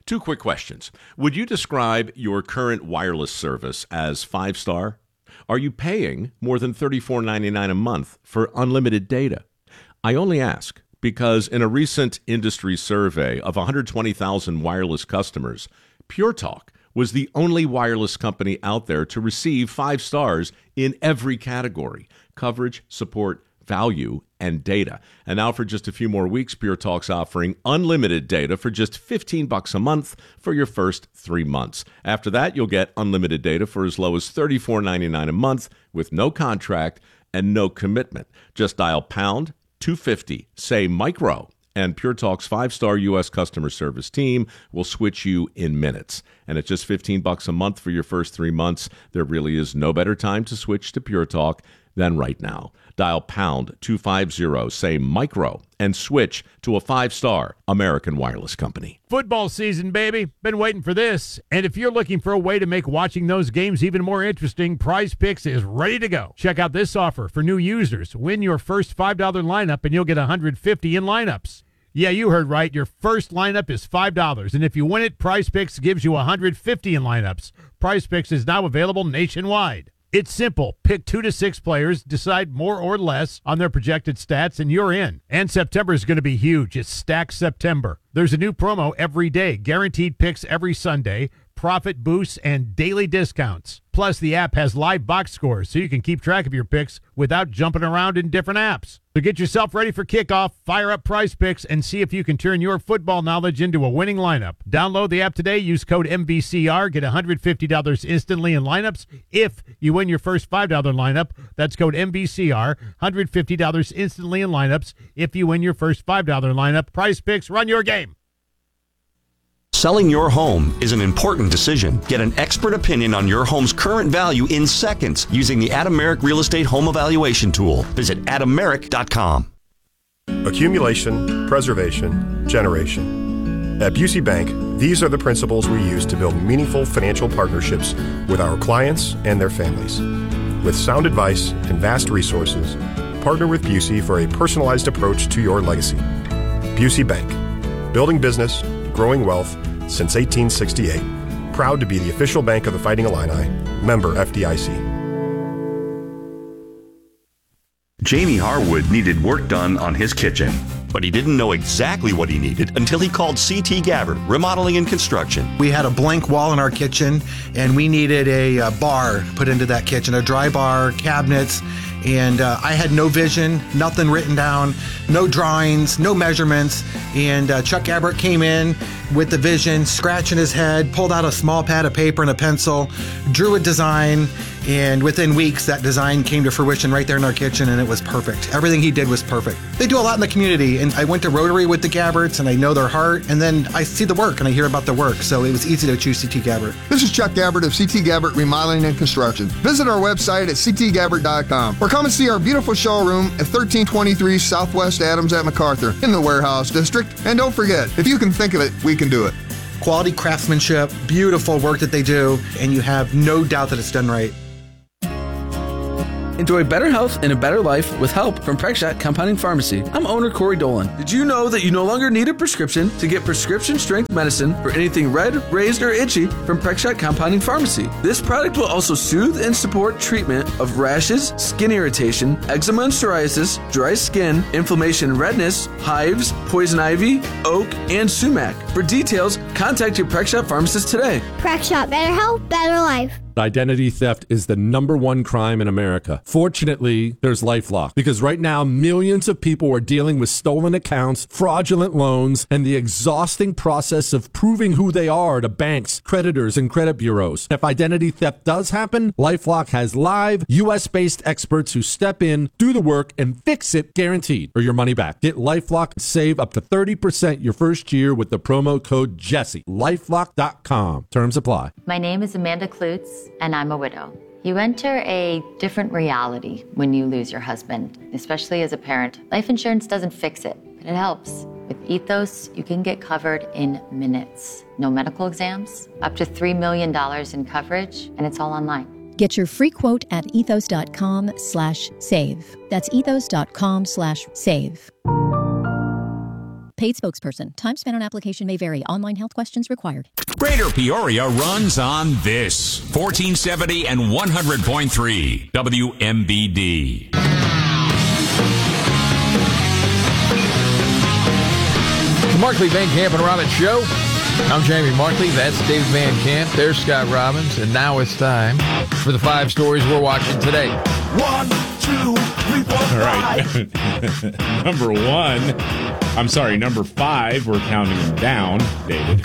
Two quick questions. Would you describe your current wireless service as 5-star? Are you paying more than $34.99 a month for unlimited data? I only ask because in a recent industry survey of 120,000 wireless customers, Pure Talk was the only wireless company out there to receive 5 stars in every category: coverage, support, value, and data. And now for just a few more weeks, Pure Talk's offering unlimited data for just $15 a month for your first 3 months. After that, you'll get unlimited data for as low as $34.99 a month with no contract and no commitment. Just dial pound 250, say micro, and Pure Talk's 5-star U.S. customer service team will switch you in minutes. And at just $15 a month for your first 3 months, there really is no better time to switch to Pure Talk than right now. Dial pound 250, say micro, and switch to a 5-star American wireless company. Football season, baby. Been waiting for this. And if you're looking for a way to make watching those games even more interesting, Prize Picks is ready to go. Check out this offer for new users. Win your first $5 lineup and you'll get $150 in lineups. Yeah, you heard right. Your first lineup is $5. And if you win it, Prize Picks gives you $150 in lineups. Prize Picks is now available nationwide. It's simple. Pick 2 to 6 players, decide more or less on their projected stats, and you're in. And September is going to be huge. It's Stack September. There's a new promo every day, guaranteed picks every Sunday, profit boosts, and daily discounts. Plus, the app has live box scores, so you can keep track of your picks without jumping around in different apps. So get yourself ready for kickoff, fire up Prize Picks, and see if you can turn your football knowledge into a winning lineup. Download the app today, use code MVCR, get $150 instantly in lineups. If you win your first $5 lineup, that's code MVCR, $150 instantly in lineups. If you win your first $5 lineup, Prize Picks, run your game. Selling your home is an important decision. Get an expert opinion on your home's current value in seconds using the Adameric Real Estate Home Evaluation Tool. Visit adameric.com. Accumulation, preservation, generation. At Busey Bank, these are the principles we use to build meaningful financial partnerships with our clients and their families. With sound advice and vast resources, partner with Busey for a personalized approach to your legacy. Busey Bank, building business, growing wealth since 1868. Proud to be the official bank of the Fighting Illini. Member FDIC. Jamie Harwood needed work done on his kitchen. But he didn't know exactly what he needed until he called C.T. Gabbard, Remodeling and Construction. We had a blank wall in our kitchen, and we needed a bar put into that kitchen, a dry bar, cabinets, and I had no vision, nothing written down, no drawings, no measurements, and Chuck Gabbard came in with the vision, scratching his head, pulled out a small pad of paper and a pencil, drew a design, and within weeks, that design came to fruition right there in our kitchen, and it was perfect. Everything he did was perfect. They do a lot in the community, and I went to Rotary with the Gabbards, and I know their heart, and then I see the work, and I hear about the work, so it was easy to choose C.T. Gabbard. This is Chuck Gabbard of C.T. Gabbard Remodeling and Construction. Visit our website at ctgabbard.com, or come and see our beautiful showroom at 1323 Southwest Adams at MacArthur in the Warehouse District. And don't forget, if you can think of it, we can do it. Quality craftsmanship, beautiful work that they do, and you have no doubt that it's done right. Enjoy better health and a better life with help from Prexshot Compounding Pharmacy. I'm owner Corey Dolan. Did you know that you no longer need a prescription to get prescription strength medicine for anything red, raised, or itchy from Prexshot Compounding Pharmacy? This product will also soothe and support treatment of rashes, skin irritation, eczema and psoriasis, dry skin, inflammation and redness, hives, poison ivy, oak, and sumac. For details, contact your Prexshot pharmacist today. Prexshot, better health, better life. Identity theft is the #1 crime in America. Fortunately, there's LifeLock, because right now millions of people are dealing with stolen accounts, fraudulent loans, and the exhausting process of proving who they are to banks, creditors, and credit bureaus. If identity theft does happen, LifeLock has live, U.S.-based experts who step in, do the work, and fix it guaranteed, or your money back. Get LifeLock and save up to 30% your first year with the promo code Jesse. LifeLock.com. Terms apply. My name is Amanda Klutz, and I'm a widow. You enter a different reality when you lose your husband, especially as a parent. Life insurance doesn't fix it, but it helps. With Ethos, you can get covered in minutes. No medical exams, up to $3 million in coverage, and it's all online. Get your free quote at ethos.com/save. That's ethos.com/save. Paid spokesperson. Time spent on application may vary. Online health questions required. Greater Peoria runs on this. 1470 and 100.3 WMBD. The Markley, Van Camp, and Robbins Show. I'm Jamie Markley. That's David Van Camp. There's Scott Robbins. And now it's time for the 5 stories we're watching today. 1, 2, 3, 4, 5. All right. Number 5. We're counting them down, David.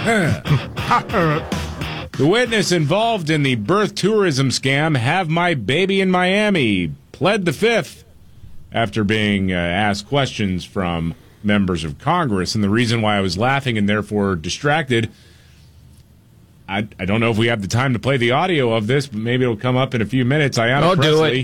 The witness involved in the birth tourism scam, Have My Baby in Miami, pled the fifth after being asked questions from members of Congress. And the reason why I was laughing and therefore distracted, I don't know if we have the time to play the audio of this, but maybe it'll come up in a few minutes. Ayanna Pressley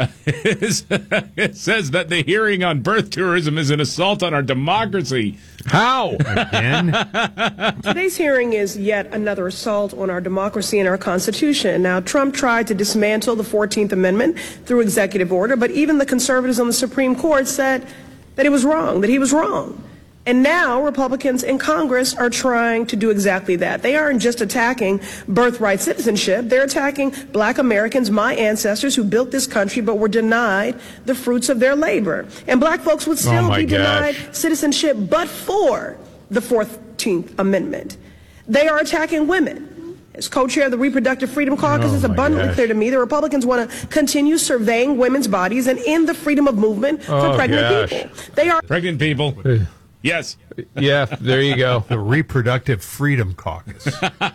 it says that the hearing on birth tourism is an assault on our democracy. How? Again? Today's hearing is yet another assault on our democracy and our Constitution. Now, Trump tried to dismantle the 14th Amendment through executive order, but even the conservatives on the Supreme Court said that it was wrong, that he was wrong. And now Republicans in Congress are trying to do exactly that. They aren't just attacking birthright citizenship. They're attacking black Americans, my ancestors, who built this country but were denied the fruits of their labor. And black folks would still be denied citizenship but for the 14th Amendment. They are attacking women. As co-chair of the Reproductive Freedom Caucus, it's abundantly clear to me the Republicans want to continue surveying women's bodies and end the freedom of movement for pregnant people. They are pregnant people. Yes. Yeah, there you go. The Reproductive Freedom Caucus.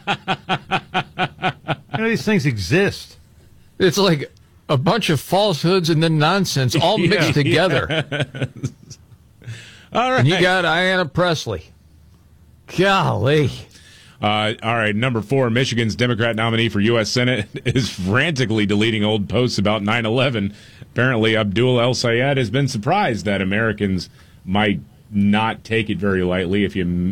These things exist. It's like a bunch of falsehoods and then nonsense all mixed together. All right. And you got Ayanna Pressley. Golly. All right, number 4, Michigan's Democrat nominee for U.S. Senate is frantically deleting old posts about 9/11. Apparently, Abdul El Sayed has been surprised that Americans might not take it very lightly if you,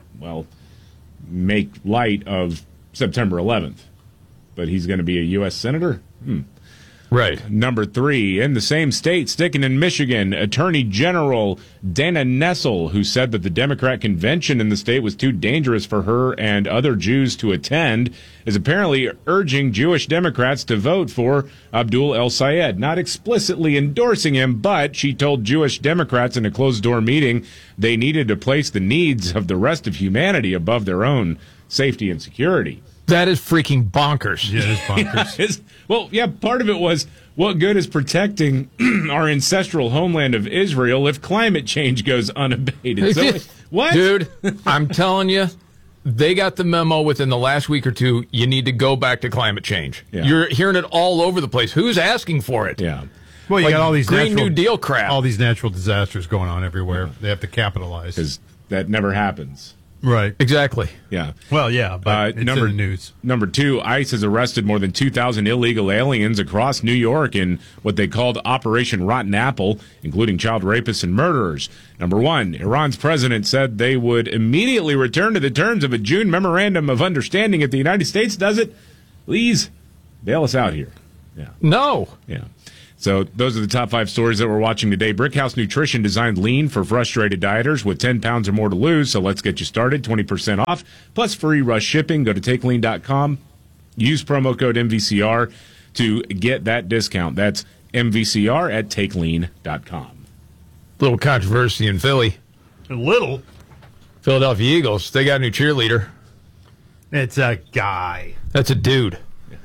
make light of September 11th. But he's going to be a U.S. Senator? Right. Number 3, in the same state, sticking in Michigan, Attorney General Dana Nessel, who said that the Democrat convention in the state was too dangerous for her and other Jews to attend, is apparently urging Jewish Democrats to vote for Abdul El Sayed. Not explicitly endorsing him, but she told Jewish Democrats in a closed-door meeting they needed to place the needs of the rest of humanity above their own safety and security. That is freaking bonkers. Yeah, it is bonkers. Part of it was, what good is protecting our ancestral homeland of Israel if climate change goes unabated? So, what? Dude, I'm telling you, they got the memo within the last week or two. You need to go back to climate change. Yeah. You're hearing it all over the place. Who's asking for it? Yeah. Well, you got all these Green New Deal crap. All these natural disasters going on everywhere. They have to capitalize. Because that never happens. Right. Exactly. Yeah. Well, yeah, but it's in the news. Number 2, ICE has arrested more than 2,000 illegal aliens across New York in what they called Operation Rotten Apple, including child rapists and murderers. Number 1, Iran's president said they would immediately return to the terms of a June Memorandum of Understanding if the United States does it. Please bail us out here. Yeah. No. Yeah. So those are the top 5 stories that we're watching today. Brickhouse Nutrition designed lean for frustrated dieters with 10 pounds or more to lose. So let's get you started. 20% off plus free rush shipping. Go to takelean.com. Use promo code MVCR to get that discount. That's MVCR at takelean.com. Little controversy in Philly. A little. Philadelphia Eagles. They got a new cheerleader. It's a guy. That's a dude.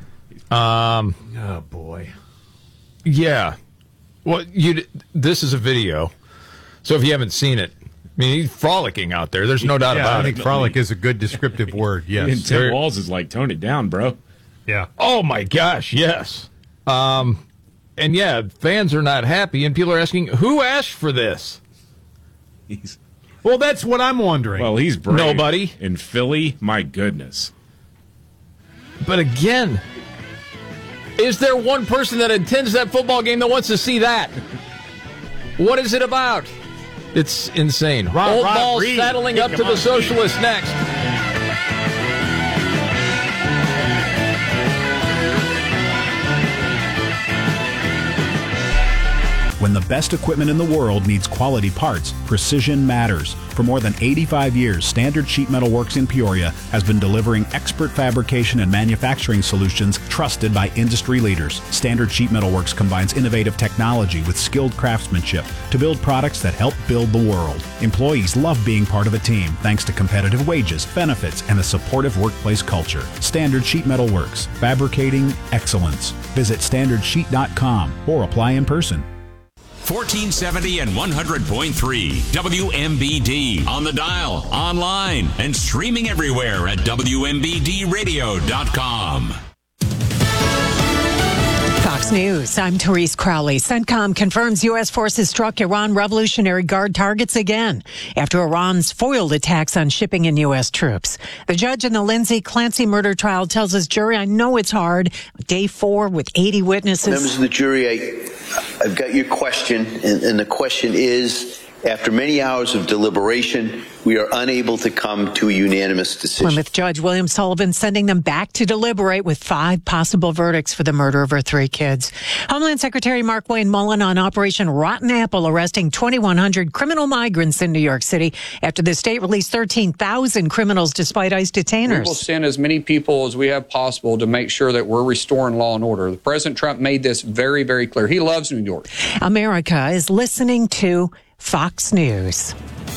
Oh, boy. Yeah. Well, this is a video, so if you haven't seen it, I mean, he's frolicking out there. There's no doubt about it. I think frolic is a good descriptive word, yes. And Tim Walz is like, tone it down, bro. Yeah. Oh, my gosh, yes. And, yeah, fans are not happy, and people are asking, who asked for this? Well, that's what I'm wondering. Well, he's brave. Nobody. In Philly, my goodness. But again, is there one person that attends that football game that wants to see that? What is it about? It's insane. Old ball saddling up to the socialists next. When the best equipment in the world needs quality parts, precision matters. For more than 85 years, Standard Sheet Metal Works in Peoria has been delivering expert fabrication and manufacturing solutions trusted by industry leaders. Standard Sheet Metal Works combines innovative technology with skilled craftsmanship to build products that help build the world. Employees love being part of a team thanks to competitive wages, benefits, and a supportive workplace culture. Standard Sheet Metal Works, fabricating excellence. Visit standardsheet.com or apply in person. 1470 and 100.3 WMBD on the dial, online, and streaming everywhere at WMBDradio.com. Fox News, I'm Therese Crowley. CENTCOM confirms U.S. forces struck Iran Revolutionary Guard targets again after Iran's foiled attacks on shipping and U.S. troops. The judge in the Lindsay Clancy murder trial tells his jury, I know it's hard. Day 4 with 80 witnesses. Members of the jury, I've got your question, and the question is, after many hours of deliberation, we are unable to come to a unanimous decision. With Judge William Sullivan sending them back to deliberate with 5 possible verdicts for the murder of her 3 kids. Homeland Secretary Mark Wayne Mullen on Operation Rotten Apple, arresting 2,100 criminal migrants in New York City after the state released 13,000 criminals despite ICE detainers. We will send as many people as we have possible to make sure that we're restoring law and order. President Trump made this very, very clear. He loves New York. America is listening to Fox News.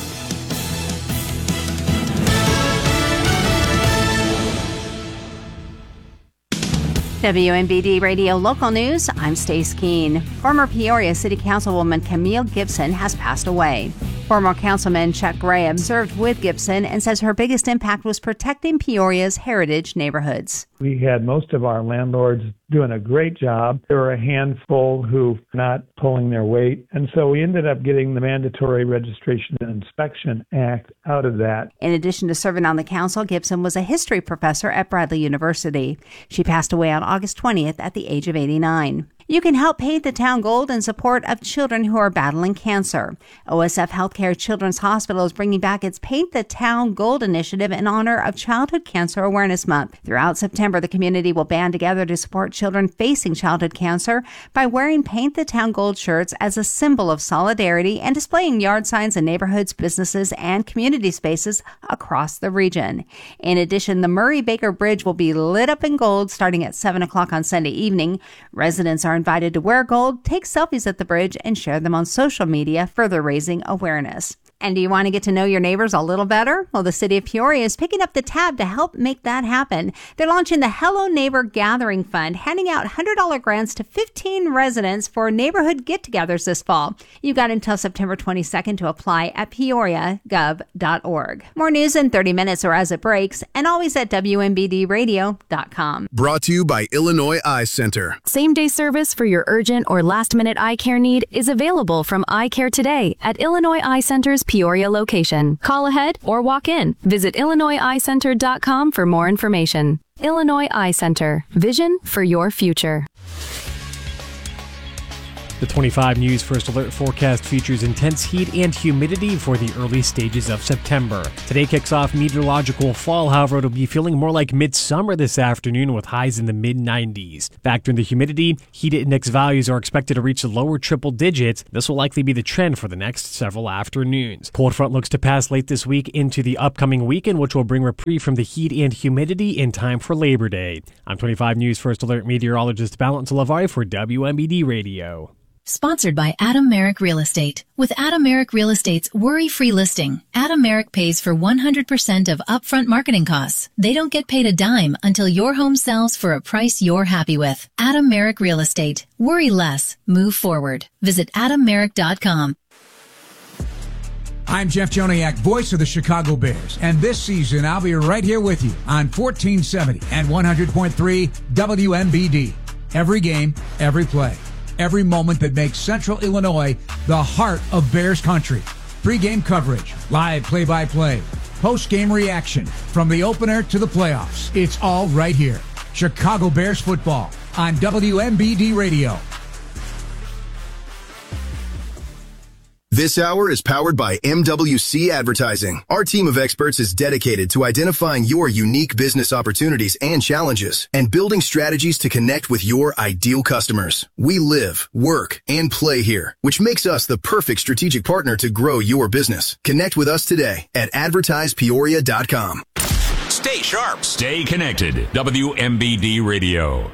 WMBD Radio Local News, I'm Stace Keene. Former Peoria City Councilwoman Camille Gibson has passed away. Former Councilman Chuck Graham served with Gibson and says her biggest impact was protecting Peoria's heritage neighborhoods. We had most of our landlords doing a great job. There were a handful who were not pulling their weight. And so we ended up getting the Mandatory Registration and Inspection Act out of that. In addition to serving on the council, Gibson was a history professor at Bradley University. She passed away on August 20th at the age of 89. You can help paint the town gold in support of children who are battling cancer. OSF Healthcare Children's Hospital is bringing back its Paint the Town Gold initiative in honor of Childhood Cancer Awareness Month. Throughout September, the community will band together to support children facing childhood cancer by wearing Paint the Town Gold shirts as a symbol of solidarity and displaying yard signs in neighborhoods, businesses, and community spaces across the region. In addition, the Murray Baker Bridge will be lit up in gold starting at 7 o'clock on Sunday evening. Residents are invited to wear gold, take selfies at the bridge, and share them on social media, further raising awareness. And do you want to get to know your neighbors a little better? Well, the city of Peoria is picking up the tab to help make that happen. They're launching the Hello Neighbor Gathering Fund, handing out $100 grants to 15 residents for neighborhood get-togethers this fall. You've got until September 22nd to apply at peoriagov.org. More news in 30 minutes or as it breaks, and always at WMBDradio.com. Brought to you by Illinois Eye Center. Same-day service for your urgent or last-minute eye care need is available from Eye Care Today at Illinois Eye Center's Peoria location. Call ahead or walk in. Visit IllinoisEyeCenter.com for more information. Illinois Eye Center. Vision for your future. The 25 News First Alert forecast features intense heat and humidity for the early stages of September. Today kicks off meteorological fall, however, it'll be feeling more like midsummer this afternoon with highs in the mid-90s. Factor in the humidity, heat index values are expected to reach the lower triple digits. This will likely be the trend for the next several afternoons. Cold front looks to pass late this week into the upcoming weekend, which will bring reprieve from the heat and humidity in time for Labor Day. I'm 25 News First Alert meteorologist Valentin Lavari for WMBD Radio. Sponsored by Adam Merrick Real Estate. With Adam Merrick Real Estate's worry-free listing, Adam Merrick pays for 100% of upfront marketing costs. They don't get paid a dime until your home sells for a price you're happy with. Adam Merrick Real Estate. Worry less. Move forward. Visit AdamMerrick.com. I'm Jeff Joniak, voice of the Chicago Bears, and this season I'll be right here with you on 1470 and 100.3 WMBD. Every game, every play. Every moment that makes Central Illinois the heart of Bears country. Pre-game coverage, live play-by-play, post-game reaction, from the opener to the playoffs. It's all right here. Chicago Bears football on WMBD Radio. This hour is powered by MWC Advertising. Our team of experts is dedicated to identifying your unique business opportunities and challenges and building strategies to connect with your ideal customers. We live, work, and play here, which makes us the perfect strategic partner to grow your business. Connect with us today at advertisepeoria.com. Stay sharp. Stay connected. WMBD Radio.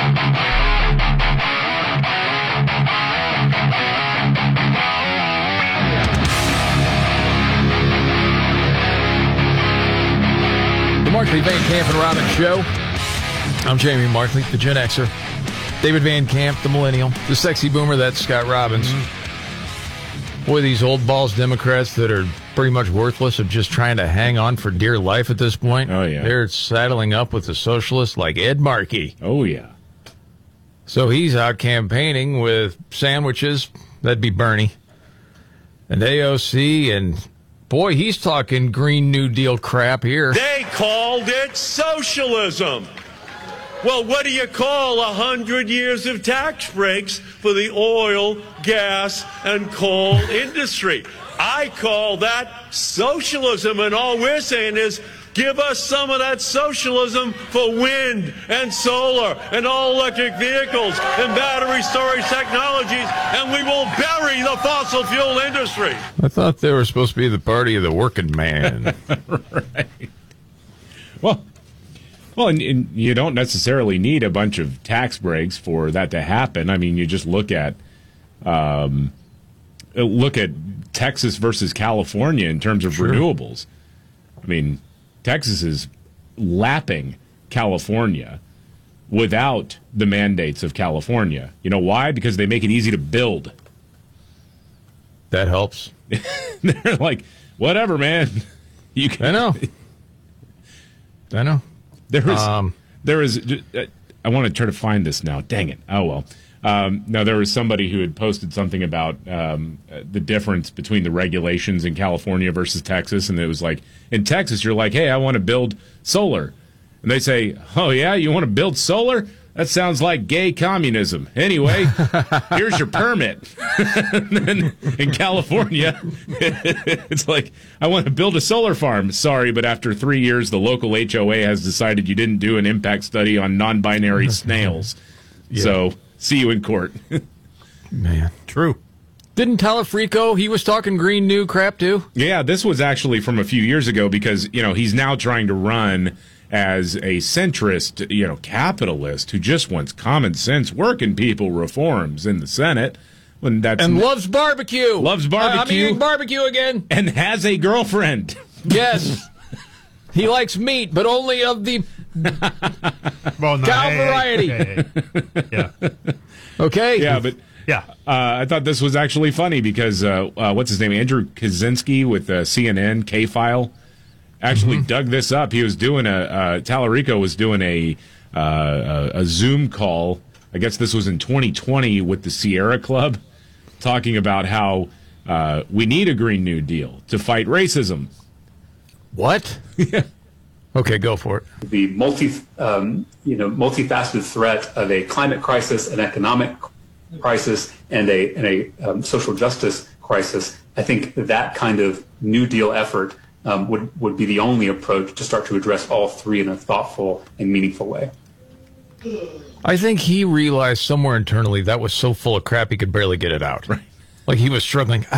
The Markley, Van Camp, and Robbins Show. I'm Jamie Markley, the Gen Xer. David Van Camp, the Millennial. The Sexy Boomer, that's Scott Robbins. Boy, these old balls Democrats that are pretty much worthless are just trying to hang on for dear life at this point. Oh, yeah. They're saddling up with the socialists like Ed Markey. Oh, yeah. So he's out campaigning with sandwiches. That'd be Bernie. And AOC, and boy, he's talking Green New Deal crap here. They called it socialism. Well, what do you call 100 years of tax breaks for the oil, gas, and coal industry? I call that socialism, and all we're saying is give us some of that socialism for wind and solar and all-electric vehicles and battery storage technologies, and we will bury the fossil fuel industry. I thought they were supposed to be the party of the working man. Right. Well, and you don't necessarily need a bunch of tax breaks for that to happen. I mean, you just look at Texas versus California in terms of renewables. I mean, Texas is lapping California without the mandates of California. You know why? Because they make it easy to build. That helps. They're like, whatever, man. You can. I know. There is. I want to try to find this now. Dang it. Oh well. Now there was somebody who had posted something about the difference between the regulations in California versus Texas, and it was like in Texas you're like, hey, I want to build solar, and they say, oh yeah, you want to build solar? That sounds like gay communism. Anyway, here's your permit. And then in California, it's like, I want to build a solar farm. Sorry, but after 3 years, the local HOA has decided you didn't do an impact study on non-binary snails. Yeah. So, see you in court. Man, true. Didn't Talafrico, he was talking Green New crap too? Yeah, this was actually from a few years ago because, he's now trying to run as a centrist, capitalist who just wants common sense working people reforms in the Senate. And loves barbecue. Loves barbecue. I'm eating barbecue again. And has a girlfriend. Yes. He likes meat, but only of the cow variety. Yeah. Okay. Yeah, but I thought this was actually funny because what's his name? Andrew Kaczynski with CNN K-File actually dug this up. He was doing Talarico was doing a Zoom call. I guess this was in 2020 with the Sierra Club, talking about how we need a Green New Deal to fight racism. What? Yeah. Okay, go for it. The multifaceted threat of a climate crisis, an economic crisis, and a social justice crisis. I think that kind of New Deal effort would be the only approach to start to address all three in a thoughtful and meaningful way. I think he realized somewhere internally that was so full of crap he could barely get it out. Right. Like he was struggling.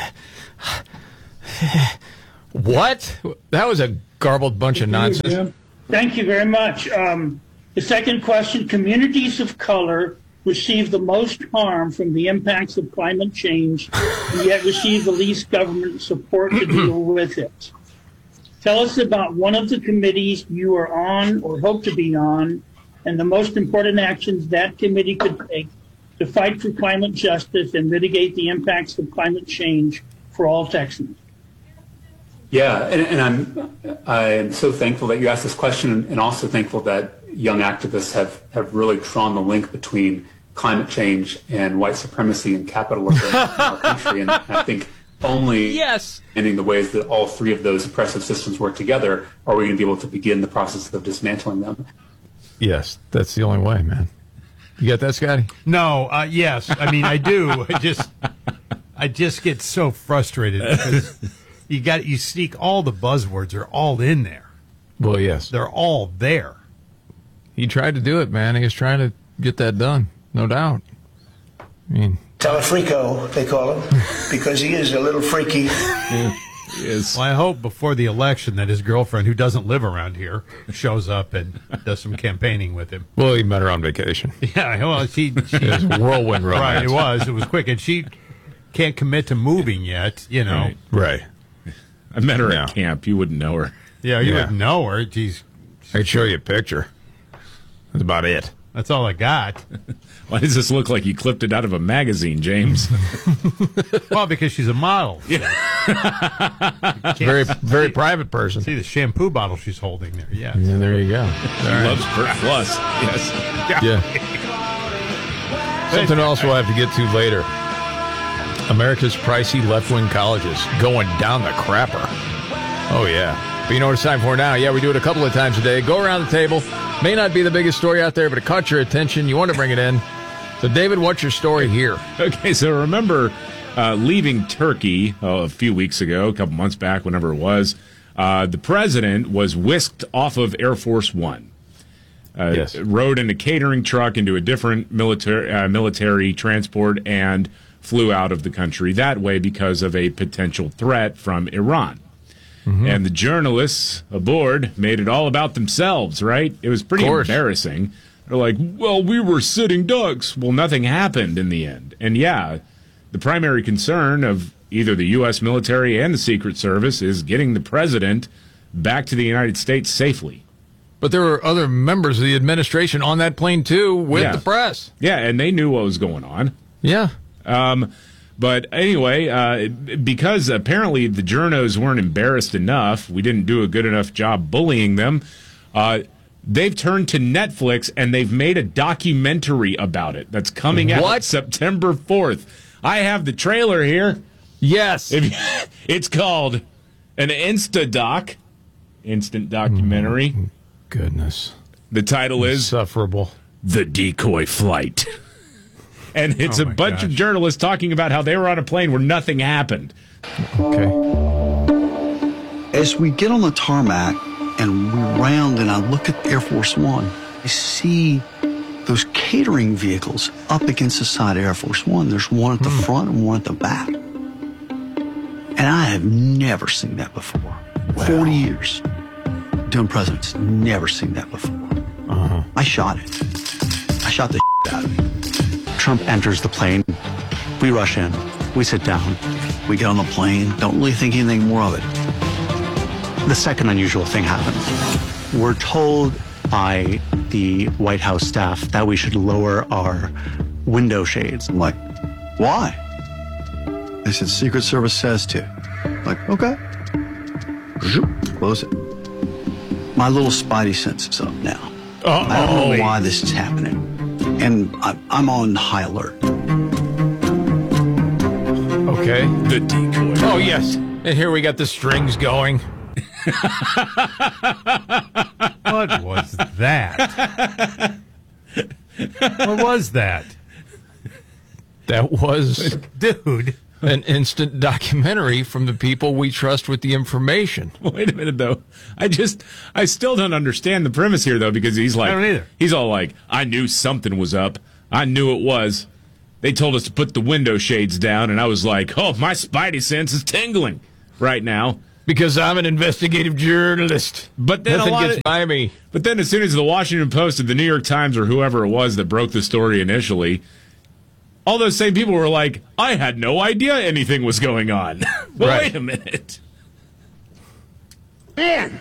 What? That was a garbled bunch of nonsense. Thank you very much. The second question, communities of color receive the most harm from the impacts of climate change and yet receive the least government support to deal with it. Tell us about one of the committees you are on or hope to be on and the most important actions that committee could take to fight for climate justice and mitigate the impacts of climate change for all Texans. Yeah, and I'm so thankful that you asked this question, and also thankful that young activists have really drawn the link between climate change and white supremacy and capitalism in our country. And I think only ending the ways that all three of those oppressive systems work together are we going to be able to begin the process of dismantling them. Yes, that's the only way, man. You got that, Scotty? No, yes. I mean, I do. I just get so frustrated because you sneak all the buzzwords are all in there. Well, yes. They're all there. He tried to do it, man. He was trying to get that done, no doubt. I mean, Telefrico, they call him, because he is a little freaky. Yeah. Yes. Well, I hope before the election that his girlfriend, who doesn't live around here, shows up and does some campaigning with him. Well, he met her on vacation. Yeah, well, she it was a whirlwind romance. Right, it was quick, and she can't commit to moving yet. You know, right. I met her at camp. You wouldn't know her. Yeah, you wouldn't know her. Geez, I could show you a picture. That's about it. That's all I got. Why does this look like you clipped it out of a magazine, James? Well, because she's a model. Yeah. Very private person. See the shampoo bottle she's holding there. Yeah. Yeah, there you go. She loves Burt Plus. Yes. Yeah. Something else we'll have to get to later. America's pricey left-wing colleges going down the crapper. Oh, yeah. But you know what it's time for now? Yeah, we do it a couple of times a day. Go around the table. May not be the biggest story out there, but it caught your attention. You want to bring it in. So, David, what's your story here? Okay, so remember leaving Turkey a few weeks ago, a couple months back, whenever it was, the president was whisked off of Air Force One. Yes. Rode in a catering truck into a different military transport and flew out of the country that way because of a potential threat from Iran. Mm-hmm. And the journalists aboard made it all about themselves, right? It was pretty embarrassing. They're like, well, we were sitting ducks. Well, nothing happened in the end. And yeah, the primary concern of either the U.S. military and the Secret Service is getting the president back to the United States safely. But there were other members of the administration on that plane, too, with the press. Yeah, and they knew what was going on. Yeah. But anyway, because apparently the journos weren't embarrassed enough, we didn't do a good enough job bullying them, they've turned to Netflix and they've made a documentary about it that's coming out September 4th. I have the trailer here. Yes. It's called an Instadoc, instant documentary. Goodness. The title is Insufferable. The Decoy Flight. And it's a bunch of journalists talking about how they were on a plane where nothing happened. Okay. As we get on the tarmac and we round and I look at Air Force One, I see those catering vehicles up against the side of Air Force One. There's one at the front and one at the back. And I have never seen that before. 40 years doing presidents, never seen that before. I shot it. I shot the out of it. Trump enters the plane. We rush in. We sit down. We get on the plane. Don't really think anything more of it. The second unusual thing happens. We're told by the White House staff that we should lower our window shades. I'm like, why? They said Secret Service says to. I'm like, okay. Close it. My little spidey sense is up now. I don't know why this is happening. And I'm on high alert. Okay. The decoy. Oh, yes. And here we got the strings going. What was that? What was that? That was, dude, an instant documentary from the people we trust with the information. Wait a minute, though. I still don't understand the premise here, though, because he's like, I don't either. He's all like, I knew something was up. I knew it was. They told us to put the window shades down, and I was like, oh, my spidey sense is tingling right now. Because I'm an investigative journalist. But then nothing gets by me. But then as soon as the Washington Post or the New York Times or whoever it was that broke the story initially, all those same people were like, I had no idea anything was going on. Well, wait a minute. Man.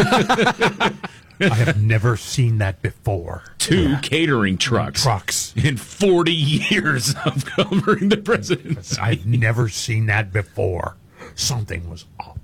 I have never seen that before. Two catering trucks in 40 years of covering the presidency. I've never seen that before. Something was up.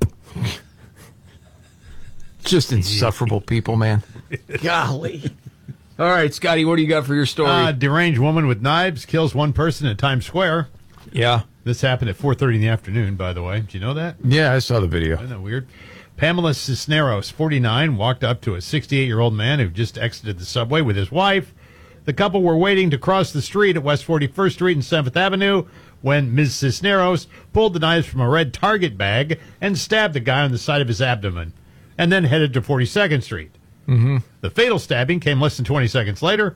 Just insufferable people, man. Golly. All right, Scotty, what do you got for your story? Deranged woman with knives kills one person at Times Square. Yeah. This happened at 4:30 in the afternoon, by the way. Did you know that? Yeah, I saw the video. Isn't that weird? Pamela Cisneros, 49, walked up to a 68-year-old man who just exited the subway with his wife. The couple were waiting to cross the street at West 41st Street and 7th Avenue when Ms. Cisneros pulled the knives from a red Target bag and stabbed the guy on the side of his abdomen, and then headed to 42nd Street. Mm-hmm. The fatal stabbing came less than 20 seconds later.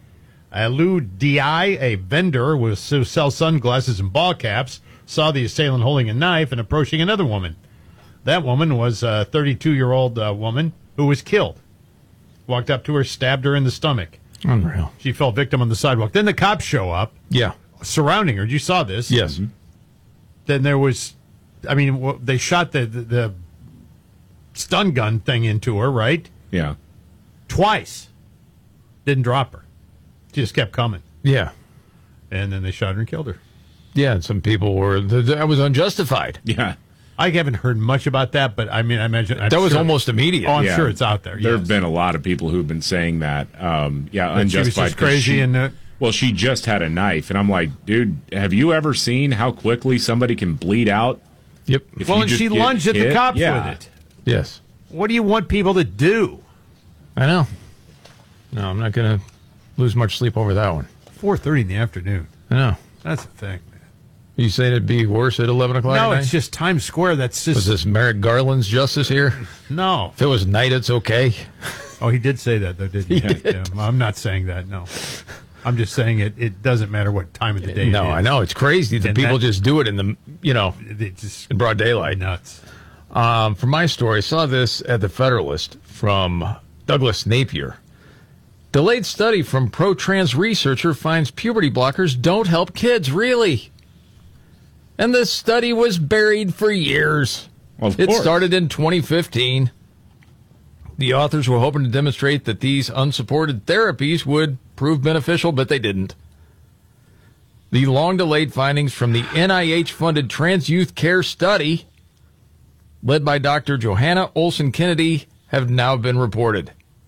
Lou Di, a vendor who sells sunglasses and ball caps, saw the assailant holding a knife and approaching another woman. That woman was a 32-year-old woman who was killed. Walked up to her, stabbed her in the stomach. Unreal. She fell victim on the sidewalk. Then the cops show up. Yeah. Surrounding her. You saw this. Yes. Then there was, they shot the stun gun thing into her, right? Yeah. Twice. Didn't drop her. She just kept coming. Yeah. And then they shot her and killed her. Yeah, and some people were, that was unjustified. Yeah. I haven't heard much about that, but I imagine... That was almost immediate. Oh, I'm sure it's out there. There have been a lot of people who've been saying that. Unjustified. She was just crazy. Well, she just had a knife, and I'm like, dude, have you ever seen how quickly somebody can bleed out? Yep. And she lunged at the cops with it. Yes. What do you want people to do? I know. No, I'm not going to lose much sleep over that one. 4:30 in the afternoon. I know. That's the thing, man. You saying it'd be worse at 11 o'clock No, at night? it's just Times Square. That's just... Was this Merrick Garland's justice here? No. If it was night, it's okay. Oh, he did say that, though, didn't he? Yeah. I'm not saying that, no. I'm just saying it doesn't matter what time of the day it is. No, I know. It's crazy that people just do it in the, in broad daylight. Nuts. For my story, I saw this at the Federalist from Douglas Napier. Delayed study from pro-trans researcher finds puberty blockers don't help kids, really. And this study was buried for years. Of It course. started in 2015. The authors were hoping to demonstrate that these unsupported therapies would prove beneficial, but they didn't. The long-delayed findings from the NIH-funded Trans Youth Care Study, led by Dr. Johanna Olson-Kennedy, have now been reported.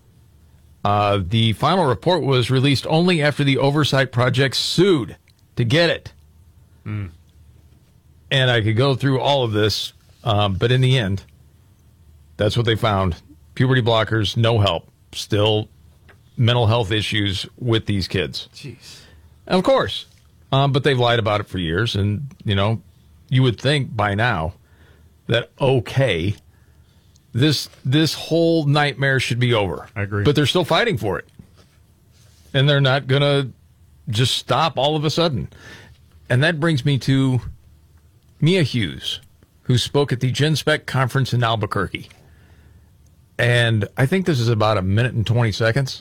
The final report was released only after the Oversight Project sued to get it. And I could go through all of this, but in the end, that's what they found. Puberty blockers, no help. Still mental health issues with these kids. Jeez. Of course. But they've lied about it for years. And, you would think by now that, okay, this whole nightmare should be over. I agree. But they're still fighting for it. And they're not going to just stop all of a sudden. And that brings me to Mia Hughes, who spoke at the GenSpec conference in Albuquerque. And I think this is about 1 minute and 20 seconds.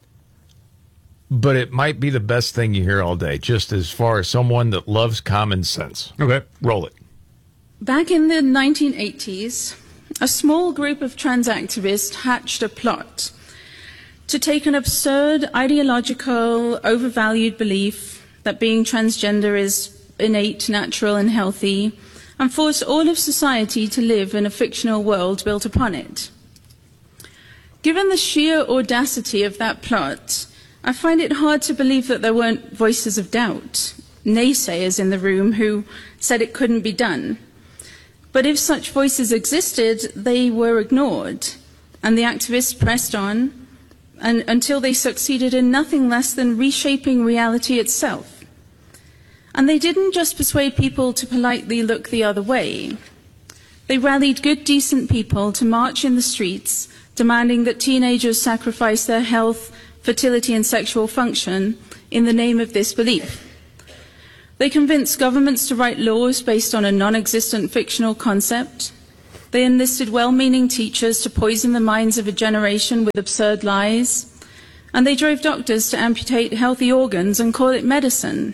But it might be the best thing you hear all day, just as far as someone that loves common sense. Okay. Roll it. Back in the 1980s, a small group of trans activists hatched a plot to take an absurd, ideological, overvalued belief that being transgender is innate, natural, and healthy, and force all of society to live in a fictional world built upon it. Given the sheer audacity of that plot, I find it hard to believe that there weren't voices of doubt, naysayers in the room who said it couldn't be done. But if such voices existed, they were ignored, and the activists pressed on until they succeeded in nothing less than reshaping reality itself. And they didn't just persuade people to politely look the other way. They rallied good, decent people to march in the streets, demanding that teenagers sacrifice their health, fertility, and sexual function in the name of this belief. They convinced governments to write laws based on a non-existent fictional concept. They enlisted well-meaning teachers to poison the minds of a generation with absurd lies. And they drove doctors to amputate healthy organs and call it medicine.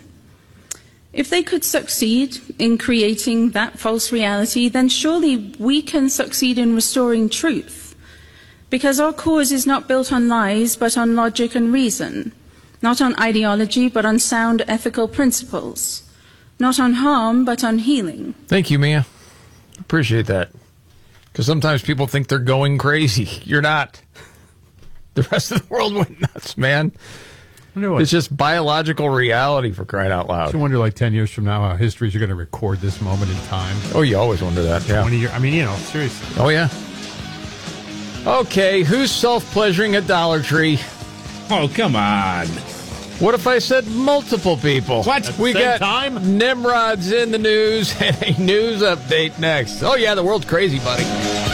If they could succeed in creating that false reality, then surely we can succeed in restoring truth. Because our cause is not built on lies, but on logic and reason. Not on ideology, but on sound ethical principles. Not on harm, but on healing. Thank you, Mia. Appreciate that. Because sometimes people think they're going crazy. You're not. The rest of the world went nuts, man. It's just biological reality, for crying out loud. I wonder, 10 years from now, how histories are going to record this moment in time. Oh, you always wonder that, yeah. 20 years. I mean, seriously. Oh, yeah. Okay, who's self-pleasuring at Dollar Tree? Oh, come on. What if I said multiple people? What? We got Nimrod's in the news and a news update next. Oh, yeah, the world's crazy, buddy.